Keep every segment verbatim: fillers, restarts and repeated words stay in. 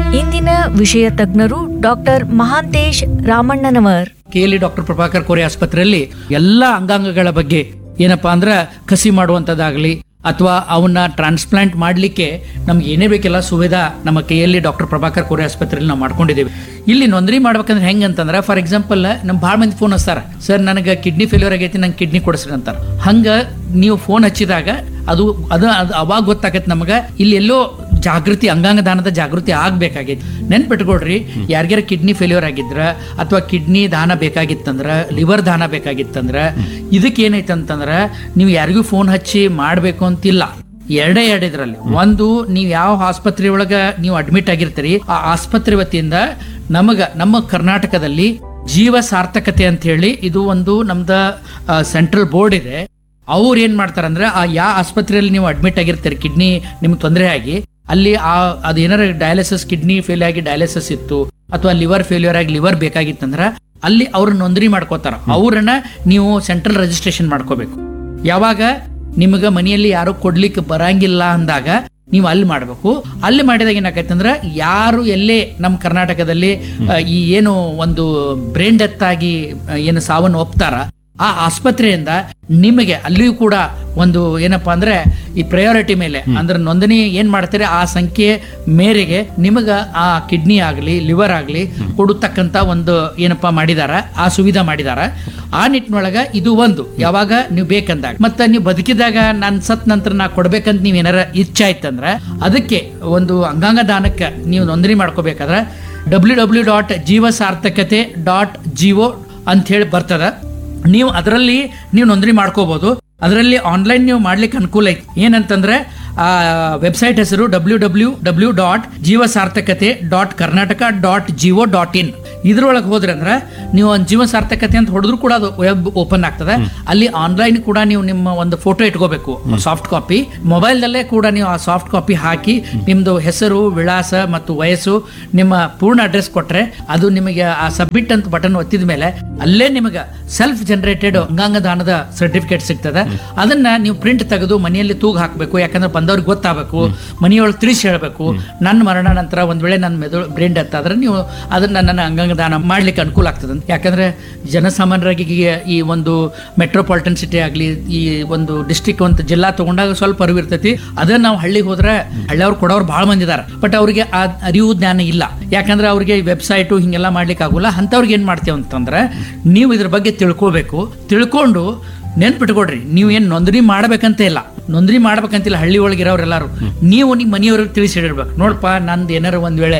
ಇಂದಿನ ವಿಷಯ ತಜ್ಞರು doctor Mahantesh ರಾಮಣ್ಣನವರ್. KLE doctor Prabhakar Kore ಆಸ್ಪತ್ರೆಯಲ್ಲಿ ಎಲ್ಲಾ ಅಂಗಾಂಗಗಳ ಬಗ್ಗೆ ಏನಪ್ಪಾ ಅಂದ್ರ ಕಸಿ ಮಾಡುವಂತದ್ದಾಗ್ಲಿ ಅಥವಾ ಅವನ್ನ ಟ್ರಾನ್ಸ್ಪ್ಲಾಂಟ್ ಮಾಡ್ಲಿಕ್ಕೆ ನಮ್ಗೆ ಏನೇ ಬೇಕೆಲ್ಲ ಸುವಿಧಾ ನಮ್ಮ ಕೆಎಲ್ಇ ಡಾಕ್ಟರ್ ಪ್ರಭಾಕರ್ ಕೋರೆ ಆಸ್ಪತ್ರೆಯಲ್ಲಿ ನಾವು ಮಾಡ್ಕೊಂಡಿದ್ದೇವೆ. ಇಲ್ಲಿ ನೋಂದಣಿ ಮಾಡ್ಬೇಕಂದ್ರೆ ಹೆಂಗಂತಂದ್ರ ಫಾರ್ ಎಕ್ಸಾಂಪಲ್ ನಮ್ ಭಾಳ ಮಂದಿ ಫೋನ್ ಹಚ್ತಾರ, ಸರ್ ನನಗೆ ಕಿಡ್ನಿ ಫೇಲ್ಯೂರ್ ಆಗೈತಿ, ನಂಗೆ ಕಿಡ್ನಿ ಕೊಡಿಸ್ರಿ ಅಂತಾರ. ಹಂಗ ನೀವು ಫೋನ್ ಹಚ್ಚಿದಾಗ ಅದು ಅದು ಅವಾಗ ಗೊತ್ತಾಗತ್ತೆ ನಮಗ ಇಲ್ಲಿ ಎಲ್ಲೋ ಜಾಗೃತಿ, ಅಂಗಾಂಗ ದಾನದ ಜಾಗೃತಿ ಆಗ್ಬೇಕಾಗೈತಿ. ನೆನ್ಪಿಟ್ಕೊಡ್ರಿ, ಯಾರ್ಯಾರ ಕಿಡ್ನಿ ಫೇಲ್ಯೂರ್ ಆಗಿದ್ರ ಅಥವಾ ಕಿಡ್ನಿ ದಾನ ಬೇಕಾಗಿತ್ತಂದ್ರ, ಲಿವರ್ ದಾನ ಬೇಕಾಗಿತ್ತಂದ್ರ ಇದಕ್ಕೆ ಏನೈತೆ ಅಂತಂದ್ರ ನೀವು ಯಾರಿಗೂ ಫೋನ್ ಹಚ್ಚಿ ಮಾಡ್ಬೇಕು ಅಂತಿಲ್ಲ. ಎರಡೇ ಎರಡು ಇದ್ರಲ್ಲಿ ಒಂದು, ನೀವು ಯಾವ ಆಸ್ಪತ್ರೆ ಒಳಗ ನೀವು ಅಡ್ಮಿಟ್ ಆಗಿರ್ತೀರಿ ಆ ಆಸ್ಪತ್ರೆ ವತಿಯಿಂದ ನಮಗ ನಮ್ಮ ಕರ್ನಾಟಕದಲ್ಲಿ ಜೀವ ಸಾರ್ಥಕತೆ ಅಂತ ಹೇಳಿ ಇದು ಒಂದು ನಮ್ದ ಸೆಂಟ್ರಲ್ ಬೋರ್ಡ್ ಇದೆ. ಅವ್ರು ಏನ್ ಮಾಡ್ತಾರಂದ್ರೆ ಆ ಯಾವ ಆಸ್ಪತ್ರೆಯಲ್ಲಿ ನೀವು ಅಡ್ಮಿಟ್ ಆಗಿರ್ತೀರಿ ಕಿಡ್ನಿ ನಿಮ್ಗೆ ತೊಂದರೆ ಆಗಿ, ಅಲ್ಲಿ ಆ ಅದು ಏನಾರ ಡಯಾಲಿಸಿಸ್ ಕಿಡ್ನಿ ಫೇಲ್ ಆಗಿ ಡಯಾಲಿಸಿಸ್ ಇತ್ತು ಅಥವಾ ಲಿವರ್ ಫೇಲ್ಯೂರ್ ಆಗಿ ಲಿವರ್ ಬೇಕಾಗಿತ್ತಂದ್ರ ಅಲ್ಲಿ ಅವ್ರ ನೋಂದಣಿ ಮಾಡ್ಕೋತಾರ. ಅವ್ರನ್ನ ನೀವು ಸೆಂಟ್ರಲ್ ರಿಜಿಸ್ಟ್ರೇಷನ್ ಮಾಡ್ಕೋಬೇಕು. ಯಾವಾಗ ನಿಮಗ ಮನೆಯಲ್ಲಿ ಯಾರು ಕೊಡ್ಲಿಕ್ಕೆ ಬರಂಗಿಲ್ಲ ಅಂದಾಗ ನೀವು ಅಲ್ಲಿ ಮಾಡ್ಬೇಕು. ಅಲ್ಲಿ ಮಾಡಿದಾಗ ಏನಾಗೈತೆ ಅಂದ್ರೆ ಯಾರು ಎಲ್ಲೇ ನಮ್ಮ ಕರ್ನಾಟಕದಲ್ಲಿ ಈ ಏನು ಒಂದು ಬ್ರೈನ್ ಡೆತ್ ಆಗಿ ಏನು ಸಾವನ್ನು ಒಪ್ತಾರ ಆ ಆಸ್ಪತ್ರೆಯಿಂದ ನಿಮಗೆ ಅಲ್ಲಿಯೂ ಕೂಡ ಒಂದು ಏನಪ್ಪಾ ಅಂದ್ರೆ ಈ ಪ್ರಯಾರಿಟಿ ಮೇಲೆ ಅಂದ್ರೆ ನೋಂದಣಿ ಏನ್ ಮಾಡ್ತಾರೆ ಆ ಸಂಖ್ಯೆ ಮೇರೆಗೆ ನಿಮಗ ಆ ಕಿಡ್ನಿ ಆಗ್ಲಿ ಲಿವರ್ ಆಗ್ಲಿ ಕೊಡತಕ್ಕಂತ ಒಂದು ಏನಪ್ಪಾ ಮಾಡಿದಾರ, ಆ ಸುವಿಧಾ ಮಾಡಿದಾರ. ಆ ನಿಟ್ಟಿನೊಳಗ ಇದು ಒಂದು ಯಾವಾಗ ನೀವು ಬೇಕಂದಾಗ, ಮತ್ತ ನೀವು ಬದುಕಿದಾಗ ನಾನ್ ಸತ್ ನಂತರ ನಾ ಕೊಡ್ಬೇಕಂತ ನೀವ್ ಏನಾರ ಇಚ್ಛೆ ಆಯ್ತಂದ್ರ ಅದಕ್ಕೆ ಒಂದು ಅಂಗಾಂಗ ದಾನಕ್ಕೆ ನೀವು ನೋಂದಣಿ ಮಾಡ್ಕೋಬೇಕಾದ್ರೆ ಡಬ್ಲ್ಯೂ ಡಬ್ಲ್ಯೂ ಡಾಟ್ ಜೀವ ಸಾರ್ಥಕತೆ ಡಾಟ್ ಜಿಒ ಅಂತ ಹೇಳಿ ಬರ್ತದ. ನೀವು ಅದರಲ್ಲಿ ನೀವು ನೋಂದಣಿ ಮಾಡ್ಕೋಬಹುದು. ಅದರಲ್ಲಿ ಆನ್ಲೈನ್ ನೀವು ಮಾಡ್ಲಿಕ್ಕೆ ಅನುಕೂಲ ಐತಿ. ಏನಂತಂದ್ರೆ ಆ ವೆಬ್ಸೈಟ್ ಹೆಸರು ಡಬ್ಲ್ಯೂ ಡಬ್ಲ್ಯೂ ಡಬ್ಲ್ಯೂ ಡಾಟ್ ಜೀವ ಸಾರ್ಥಕತೆ dot Karnataka dot G O dot in. ಇದ್ರೊಳಗೆ ಹೋದ್ರೆ ಅಂದ್ರೆ ನೀವು ಒಂದು ಜೀವ ಸಾರ್ಥಕತೆ ಅಂತ ಹೊಡೆದ್ರು ಕೂಡ ಅದು ವೆಬ್ ಓಪನ್ ಆಗ್ತದೆ. ಅಲ್ಲಿ ಆನ್ಲೈನ್ ಕೂಡ ನೀವು ನಿಮ್ಮ ಒಂದು ಫೋಟೋ ಇಟ್ಕೋಬೇಕು, ಸಾಫ್ಟ್ ಕಾಪಿ. ಮೊಬೈಲ್ ದಲ್ಲೇ ಕೂಡ ನೀವು ಆ ಸಾಫ್ಟ್ ಕಾಪಿ ಹಾಕಿ ನಿಮ್ದು ಹೆಸರು, ವಿಳಾಸ ಮತ್ತು ವಯಸ್ಸು, ನಿಮ್ಮ ಪೂರ್ಣ ಅಡ್ರೆಸ್ ಕೊಟ್ರೆ ಅದು ನಿಮಗೆ ಆ ಸಬ್ಮಿಟ್ ಅಂತ ಬಟನ್ ಒತ್ತಿದ ಮೇಲೆ ಅಲ್ಲೇ ನಿಮಗೆ ಸೆಲ್ಫ್ ಜನರೇಟೆಡ್ ಅಂಗಾಂಗ ದಾನದ ಸರ್ಟಿಫಿಕೇಟ್ ಸಿಗ್ತದೆ. ಅದನ್ನ ನೀವು ಪ್ರಿಂಟ್ ತೆಗೆದು ಮನೆಯಲ್ಲಿ ತೂಗು ಹಾಕಬೇಕು. ಯಾಕಂದ್ರೆ ಬಂದವ್ರಿಗೆ ಗೊತ್ತಾಗಬೇಕು, ಮನೆಯೊಳಗೆ ತಿಳಿಸಿ ಹೇಳಬೇಕು. ನನ್ನ ಮರಣ ನಂತರ ಒಂದ್ ವೇಳೆ ನನ್ನ ಮೆದುಳು ಬ್ರೈನ್ ಡೆತ್ ಆದ್ರೆ ನೀವು ಅದನ್ನ ನನ್ನ ಅಂಗಾಂಗ ದಾನ ಮಾಡ್ಲಿಕ್ಕೆ ಅನುಕೂಲ ಆಗ್ತದೆ. ಯಾಕಂದ್ರೆ ಜನಸಾಮಾನ್ಯರಾಗಿ ಈ ಒಂದು ಮೆಟ್ರೋಪಾಲಿಟನ್ ಸಿಟಿ ಆಗ್ಲಿ, ಈ ಒಂದು ಡಿಸ್ಟ್ರಿಕ್ಟ್ ಒಂದು ಜಿಲ್ಲಾ ತಗೊಂಡಾಗ ಸ್ವಲ್ಪ ಅರಿವು ಇರ್ತೈತಿ. ಅದನ್ನ ನಾವು ಹಳ್ಳಿಗೆ ಹೋದ್ರೆ ಹಳ್ಳಿಯವ್ರು ಕೊಡೋರು ಬಹಳ ಮಂದಿ ಇದಾರೆ, ಬಟ್ ಅವ್ರಿಗೆ ಆ ಅರಿವು ಜ್ಞಾನ ಇಲ್ಲ. ಯಾಕಂದ್ರೆ ಅವ್ರಿಗೆ ವೆಬ್ಸೈಟು ಹಿಂಗೆಲ್ಲ ಮಾಡ್ಲಿಕ್ಕೆ ಆಗೋಲ್ಲ. ಅಂತವ್ರಿಗೆ ಏನ್ ಮಾಡ್ತೇವೆ ಅಂತಂದ್ರೆ ನೀವು ಇದ್ರ ಬಗ್ಗೆ ತಿಳ್ಕೋಬೇಕು. ತಿಳ್ಕೊಂಡು ನೆನ್ಪಿಟ್ಕೊಡ್ರಿ, ನೀವು ಏನ್ ನೋಂದಣಿ ಮಾಡ್ಬೇಕಂತ ಇಲ್ಲ, ನೋಂದಣಿ ಮಾಡ್ಬೇಕಂತಿಲ್ಲ. ಹಳ್ಳಿ ಒಳಗೆ ಇರೋರೆಲ್ಲಾರು ನೀವು ನಿಮ್ಮ ಮನೆಯವ್ರಿಗೆ ತಿಳಿಸಿ ಹೇಳಿರ್ಬೇಕು, ನೋಡಪ್ಪ ನಂದು ಏನಾರು ಒಂದ್ ವೇಳೆ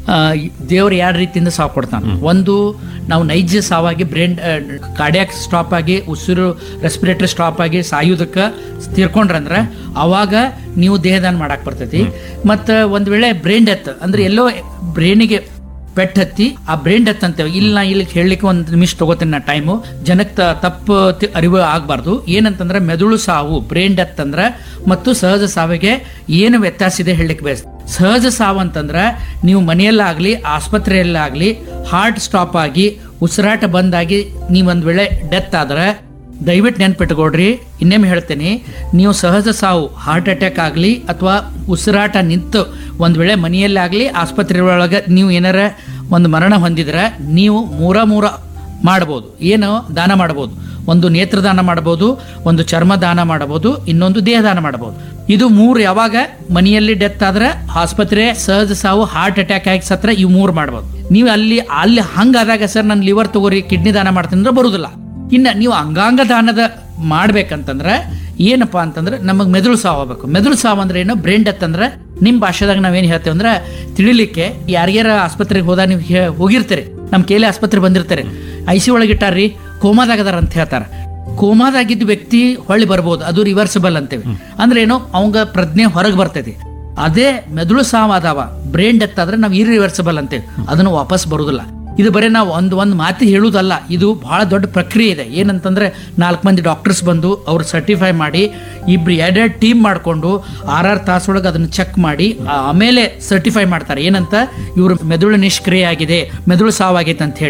ದೇವ್ರು ಯಾವ ರೀತಿಯಿಂದ ಸಾವು ಕೊಡ್ತಾನೆ. ಒಂದು, ನಾವು ನೈಜ ಸಾವಾಗಿ ಬ್ರೈನ್ ಕಾರ್ಡಿಯಾಕ್ ಸ್ಟಾಪ್ ಆಗಿ ಉಸಿರು ರೆಸ್ಪಿರೇಟರಿ ಸ್ಟಾಪ್ ಆಗಿ ಸಾಯುವುದಕ್ಕೆ ತೀರ್ಕೊಂಡ್ರಂದ್ರೆ ಅವಾಗ ನೀವು ದೇಹದಾನ ಮಾಡಕ್ ಬರ್ತೈತಿ. ಮತ್ತ ಒಂದ್ ವೇಳೆ ಬ್ರೈನ್ ಡೆತ್ ಅಂದ್ರೆ ಎಲ್ಲೋ ಬ್ರೈನಿಗೆ ಪೆಟ್ ಹತ್ತಿ ಆ ಬ್ರೈನ್ ಡೆತ್ ಅಂತೇವೆ. ಇಲ್ಲಿ ನಾ ಇಲ್ಲಿ ಹೇಳಲಿಕ್ಕೆ ಒಂದು ನಿಮಿಷ ತಗೋತೀನಿ ನಾ ಟೈಮು, ಜನಕ್ಕೆ ತಪ್ಪು ಅರಿವು ಆಗಬಾರ್ದು. ಏನಂತಂದ್ರೆ ಮೆದುಳು ಸಾವು, ಬ್ರೈನ್ ಡೆತ್ ಅಂದ್ರೆ ಮತ್ತು ಸಹಜ ಸಾವಿಗೆ ಏನು ವ್ಯತ್ಯಾಸ ಇದೆ ಹೇಳಲಿಕ್ಕೆ ಬಯಸ್. ಸಹಜ ಸಾವು ಅಂತಂದ್ರೆ ನೀವು ಮನೆಯಲ್ಲಾಗ್ಲಿ ಆಸ್ಪತ್ರೆಯಲ್ಲಾಗ್ಲಿ ಹಾರ್ಟ್ ಸ್ಟಾಪ್ ಆಗಿ ಉಸಿರಾಟ ಬಂದಾಗಿ ನೀವು ಒಂದ್ ವೇಳೆ ಡೆತ್ ಆದ್ರೆ ದಯವಿಟ್ಟು ನೆನ್ಪಿಟ್ಕೊಡ್ರಿ, ಇನ್ನೇನು ಹೇಳ್ತೇನೆ, ನೀವು ಸಹಜ ಸಾವು ಹಾರ್ಟ್ ಅಟ್ಯಾಕ್ ಆಗಲಿ ಅಥವಾ ಉಸಿರಾಟ ನಿಂತು ಒಂದು ವೇಳೆ ಮನೆಯಲ್ಲಾಗಲಿ ಆಸ್ಪತ್ರೆ ಒಳಗೆ ನೀವು ಏನಾರ ಒಂದು ಮರಣ ಹೊಂದಿದ್ರೆ ನೀವು ಮೂರ ಮೂರ ಮಾಡ್ಬೋದು. ಏನು ದಾನ ಮಾಡ್ಬೋದು? ಒಂದು ನೇತ್ರದಾನ ಮಾಡ್ಬೋದು, ಒಂದು ಚರ್ಮ ದಾನ ಮಾಡ್ಬೋದು, ಇನ್ನೊಂದು ದೇಹದಾನ ಮಾಡ್ಬೋದು. ಇದು ಮೂರು ಯಾವಾಗ ಮನೆಯಲ್ಲಿ ಡೆತ್ ಆದ್ರೆ, ಆಸ್ಪತ್ರೆ ಸಹಜ ಸಾವು ಹಾರ್ಟ್ ಅಟ್ಯಾಕ್ ಆಗಿ ಸತ್ರ ಇವು ಮೂರು ಮಾಡ್ಬೋದು. ನೀವು ಅಲ್ಲಿ ಅಲ್ಲಿ ಹಂಗಾದಾಗ ಸರ್ ನಾನು ಲಿವರ್ ತಗೋರಿ ಕಿಡ್ನಿ ದಾನ ಮಾಡ್ತೀನಿ ಅಂದ್ರೆ ಬರುದಿಲ್ಲ. ಇನ್ನು ನೀವು ಅಂಗಾಂಗ ದಾನದ ಮಾಡ್ಬೇಕಂತಂದ್ರೆ ಏನಪ್ಪಾ ಅಂತಂದ್ರೆ ನಮಗ್ ಮೆದುಳು ಸಾವು ಆಗ್ಬೇಕು. ಮೆದುಳು ಸಾವು ಅಂದ್ರೆ ಏನು? ಬ್ರೈನ್ ಡೆತ್ ಅಂದ್ರೆ ನಿಮ್ ಭಾಷೆದಾಗ ನಾವೇನ್ ಹೇಳ್ತೇವೆ ಅಂದ್ರೆ ತಿಳಿಲಿಕ್ಕೆ, ಯಾರ್ಯಾರ ಆಸ್ಪತ್ರೆಗೆ ಹೋದಾಗ ನೀವು ಹೋಗಿರ್ತೀರಿ, ನಮ್ ಕೇಲಿ ಆಸ್ಪತ್ರೆ ಬಂದಿರ್ತಾರೆ, ಐ ಸಿ ಒಳಗಿಟ್ಟಾರ್ರಿ ಕೋಮಾದಾಗದಾರ ಅಂತ ಹೇಳ್ತಾರ. ಕೋಮಾದಾಗಿದ್ದ ವ್ಯಕ್ತಿ ಹೊಳ್ಳಿ ಬರ್ಬೋದು, ಅದು ರಿವರ್ಸಿಬಲ್ ಅಂತೇವೆ. ಅಂದ್ರೆ ಏನು? ಅವಂಗ ಪ್ರಜ್ಞೆ ಹೊರಗೆ ಬರ್ತೈತಿ. ಅದೇ ಮೆದುಳು ಸಾವು ಆದಾವ ಬ್ರೈನ್ ಡೆತ್ ಆದ್ರೆ ನಾವು ಇರ್ರಿವರ್ಸಿಬಲ್ ಅಂತೇವೆ, ಅದನ್ನು ವಾಪಸ್ ಬರುದಿಲ್ಲ. ಇದು ಬರೀ ನಾವು ಒಂದು ಒಂದು ಮಾತು ಹೇಳುವುದಲ್ಲ, ಇದು ಬಹಳ ದೊಡ್ಡ ಪ್ರಕ್ರಿಯೆ ಇದೆ. ಏನಂತಂದ್ರೆ ನಾಲ್ಕು ಮಂದಿ ಡಾಕ್ಟರ್ಸ್ ಬಂದು ಅವ್ರು ಸರ್ಟಿಫೈ ಮಾಡಿ ಇಬ್ರು ಎರಡೆರಡು ಟೀಮ್ ಮಾಡಿಕೊಂಡು ಆರಾರು ತಾಸೊಳಗೆ ಅದನ್ನು ಚೆಕ್ ಮಾಡಿ ಆಮೇಲೆ ಸರ್ಟಿಫೈ ಮಾಡ್ತಾರೆ. ಏನಂತ? ಇವ್ರ ಮೆದುಳು ನಿಷ್ಕ್ರಿಯ ಆಗಿದೆ, ಮೆದುಳು ಸಾವಾಗೈತೆ ಅಂತ ಹೇಳಿ.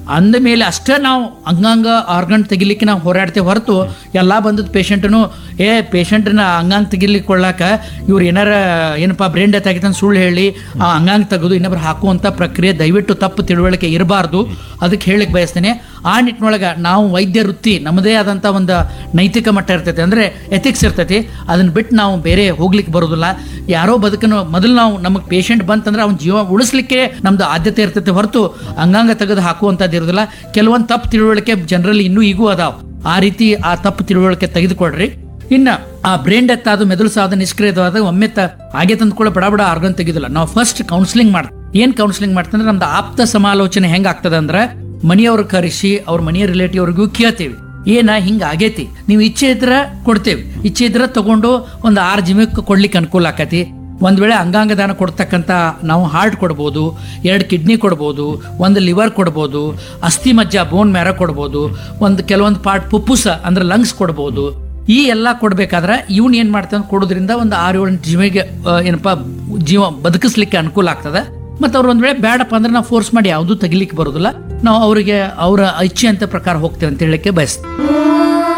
ಅಂದ ಮೇಲೆ ಅಷ್ಟೇ ನಾವು ಅಂಗಾಂಗ ಆರ್ಗನ್ ತೆಗಿಲಿಕ್ಕೆ ನಾವು ಹೋರಾಡ್ತೇವೆ ಹೊರತು ಎಲ್ಲ ಬಂದದ ಪೇಷಂಟ್ನು ಏ ಪೇಷಂಟ್ನ ಅಂಗಾಂಗ ತೆಗಿಲಿಕ್ಕೆ ಕೊಳ್ಳಾಕ ಇವ್ರು ಏನಾರ ಏನಪ್ಪ ಬ್ರೇನ್ ಡೆತ್ ಆಗಿತ್ತು ಅಂತ ಸುಳ್ಳು ಹೇಳಿ ಆ ಅಂಗಾಂಗ ತೆಗೆದು ಇನ್ನೊಬ್ರು ಹಾಕುವಂಥ ಪ್ರಕ್ರಿಯೆ ದಯವಿಟ್ಟು ತಪ್ಪು ತಿಳುವಳಿಕೆ ಇರಬಾರ್ದು. ಅದಕ್ಕೆ ಹೇಳಲಿಕ್ಕೆ ಬಯಸ್ತೇನೆ. ಆ ನಿಟ್ಟಿನೊಳಗೆ ನಾವು ವೈದ್ಯ ವೃತ್ತಿ ನಮ್ಮದೇ ಆದಂಥ ಒಂದು ನೈತಿಕ ಮಟ್ಟ ಇರ್ತೈತಿ, ಅಂದರೆ ಎಥಿಕ್ಸ್ ಇರ್ತೈತಿ. ಅದನ್ನು ಬಿಟ್ಟು ನಾವು ಬೇರೆ ಹೋಗ್ಲಿಕ್ಕೆ ಬರೋದಿಲ್ಲ. ಯಾರೋ ಬದುಕನ್ನು ಮೊದಲು ನಾವು ನಮಗೆ ಪೇಷಂಟ್ ಬಂತಂದ್ರೆ ಅವ್ನ ಜೀವ ಉಳಿಸ್ಲಿಕ್ಕೆ ನಮ್ದು ಆದ್ಯತೆ ಇರ್ತೈತಿ ಹೊರತು ಅಂಗಾಂಗ ತೆಗೆದು ಹಾಕುವಂಥದ್ದು ಇರೋದಿಲ್ಲ. ಕೆಲವೊಂದು ತಪ್ಪು ತಿಳುವಳಿಕೆ ಜನರಲ್ಲಿ ಇನ್ನೂ ಈಗೂ ಅದಾವ. ಆ ರೀತಿ ಆ ತಪ್ಪು ತಿಳುವಳಿಕೆ ತೆಗೆದುಕೊಡ್ರಿ. ಇನ್ನು ಆ ಬ್ರೇನ್ ಡೆತ್ ಆದ ಮೆದುಳು ಸಾದ ನಿಷ್ಕ್ರಿಯವಾದ ಒಮ್ಮೆ ತ ಹಾಗೆ ತಂದ್ಕೊಳ್ಳೋ ಬಡ ಬಡ ಆರ್ಗನ್ ತೆಗಿದಿಲ್ಲ. ನಾವು ಫಸ್ಟ್ ಕೌನ್ಸಿಲಿಂಗ್ ಮಾಡ್ತೀವಿ. ಏನ್ ಕೌನ್ಸಿಲಿಂಗ್ ಮಾಡ್ತಂದ್ರೆ ನಮ್ದು ಆಪ್ತ ಸಮಾಲೋಚನೆ ಹೆಂಗ್ ಆಗ್ತದ ಅಂದ್ರೆ ಮನೆಯವ್ರ ಕರೆಸಿ ಅವ್ರ ಮನೆಯ ರಿಲೇಟಿವ್ ಅವ್ರಿಗೂ ಕೇಳ್ತೇವೆ, ಏನ ಹಿಂಗ ಆಗೇತಿ, ನೀವು ಇಚ್ಛೆ ಇದ್ರ ಕೊಡ್ತೇವೆ, ಇಚ್ಛೆ ಇದ್ರ ತಗೊಂಡು ಒಂದು ಆರು ಜಿಮಕ್ಕೆ ಕೊಡ್ಲಿಕ್ಕೆ ಅನುಕೂಲ ಆಕತಿ. ಒಂದ್ ವೇಳೆ ಅಂಗಾಂಗ ದಾನ ಕೊಡ್ತಕ್ಕಂಥ ನಾವು ಹಾರ್ಟ್ ಕೊಡ್ಬೋದು, ಎರಡು ಕಿಡ್ನಿ ಕೊಡ್ಬೋದು, ಒಂದು ಲಿವರ್ ಕೊಡ್ಬೋದು, ಅಸ್ಥಿ ಮಜ್ಜ ಬೋನ್ ಮ್ಯಾರ ಕೊಡ್ಬೋದು, ಒಂದು ಕೆಲವೊಂದು ಪಾರ್ಟ್ ಪುಪ್ಪುಸ ಅಂದ್ರೆ ಲಂಗ್ಸ್ ಕೊಡ್ಬೋದು. ಈ ಎಲ್ಲ ಕೊಡ್ಬೇಕಾದ್ರೆ ಇವ್ನ ಏನ್ ಮಾಡ್ತಾನೆ ಕೊಡೋದ್ರಿಂದ ಒಂದು ಆರು ಏಳು ಜೀವಿಗೆ ಏನಪ್ಪಾ ಜೀವ ಬದುಕಿಸ್ಲಿಕ್ಕೆ ಅನುಕೂಲ ಆಗ್ತದೆ. ಮತ್ತು ಅವ್ರು ಒಂದ್ ವೇಳೆ ಬೇಡಪ್ಪ ಅಂದ್ರೆ ನಾವು ಫೋರ್ಸ್ ಮಾಡಿ ಯಾವುದೂ ತೆಗಿಲಿಕ್ಕೆ ಬರೋದಿಲ್ಲ. ನಾವು ಅವರಿಗೆ ಅವರ ಇಚ್ಛೆ ಅಂತ ಪ್ರಕಾರ ಹೋಗ್ತೇವೆ ಅಂತ ಹೇಳಲಿಕ್ಕೆ ಬಯಸ್ತೇವೆ.